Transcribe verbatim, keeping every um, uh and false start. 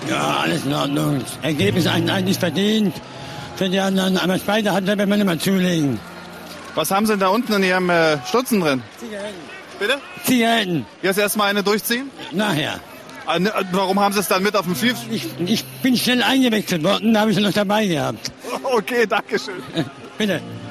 Ja, alles in Ordnung. Ergebnis eigentlich verdient. Für die anderen, aber beide hat wenn man immer zulegen. Was haben Sie denn da unten in Ihrem äh, Stutzen drin? Zigaretten. Bitte? Zigaretten. Jetzt erstmal eine durchziehen? Nachher. Ah, ne, warum haben Sie es dann mit auf dem Schiff? Ich, ich bin schnell eingewechselt worden, da habe ich es noch dabei gehabt. Okay, danke schön. Bitte.